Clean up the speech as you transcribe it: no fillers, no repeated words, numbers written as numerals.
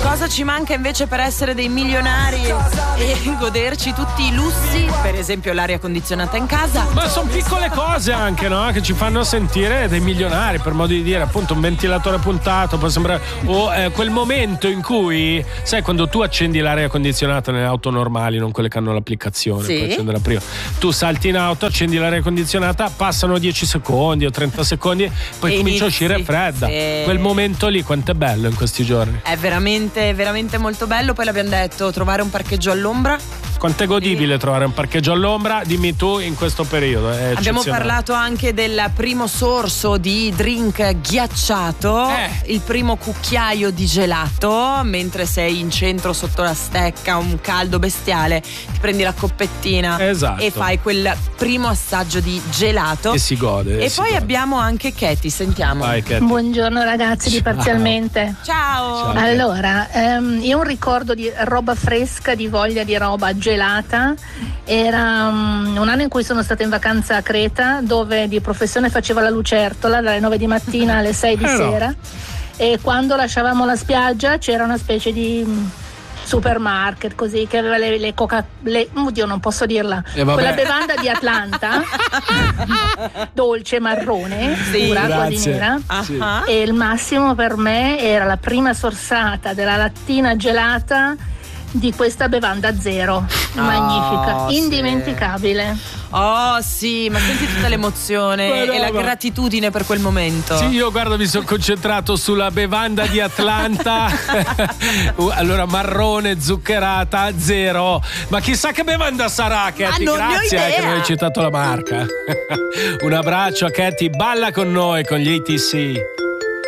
Cosa ci manca invece per essere dei milionari e goderci tutti i lussi? Per esempio l'aria condizionata in casa. Ma sono piccole cose anche, no? Che ci fanno sentire dei milionari, per modo di dire. Appunto un ventilatore puntato può sembrare, o quel momento in cui, sai, quando tu accendi l'aria condizionata nelle auto normali, non quelle che hanno l'applicazione, sì, puoi accenderla prima. Tu salti in auto, accendi l'aria condizionata, passano 10 secondi o 30 secondi, poi comincia a uscire fredda. Sì. Quel momento lì quanto è bello in questi giorni. È veramente, veramente molto bello. Poi l'abbiamo detto, trovare un parcheggio all'ombra. Quanto è godibile trovare un parcheggio all'ombra? Dimmi tu in questo periodo. Abbiamo parlato anche del primo sorso di drink ghiacciato, il primo cucchiaio di gelato, mentre sei in centro sotto la stecca, un caldo bestiale, ti prendi la coppettina, esatto, e fai quel primo assaggio di gelato e si gode. E poi abbiamo anche Katie, sentiamo. Vai, Katie. Buongiorno ragazzi di Parzialmente. Ciao. Allora, io ho un ricordo di roba fresca, di voglia di roba gelata. Era un anno in cui sono stata in vacanza a Creta, dove di professione facevo la lucertola dalle 9 di mattina alle 6 di sera, e quando lasciavamo la spiaggia c'era una specie di supermarket così che aveva le oddio, non posso dirla, quella bevanda di Atlanta dolce marrone, scura, quasi nera. E il massimo per me era la prima sorsata della lattina gelata di questa bevanda zero, magnifica, indimenticabile. Oh sì, ma senti tutta l'emozione e la gratitudine per quel momento. Sì, io guarda, mi sono concentrato sulla bevanda di Atlanta. Allora, marrone, zuccherata, zero. Ma chissà che bevanda sarà, Katie. Grazie che non hai citato la marca. Un abbraccio a Katie, balla con noi con gli ATC.